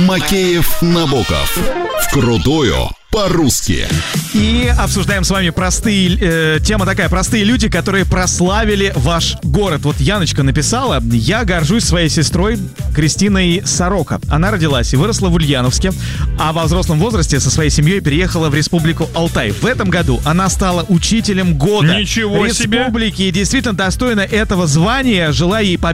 Макеев-Набоков. Вкрутую по-русски. И обсуждаем с вами тема такая: простые люди, которые прославили ваш город. Вот Яночка написала: я горжусь своей сестрой Кристиной Сорока. Она родилась и выросла в Ульяновске, а во взрослом возрасте со своей семьей переехала в Республику Алтай. В этом году она стала учителем года Ничего себе! республики и действительно достойна этого звания. Желаю ей победы